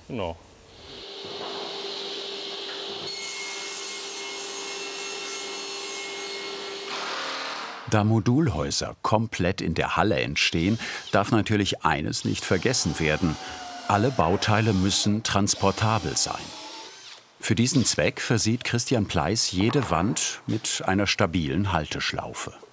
Genau. Da Modulhäuser komplett in der Halle entstehen, darf natürlich eines nicht vergessen werden: Alle Bauteile müssen transportabel sein. Für diesen Zweck versieht Christian Pleiss jede Wand mit einer stabilen Halteschlaufe.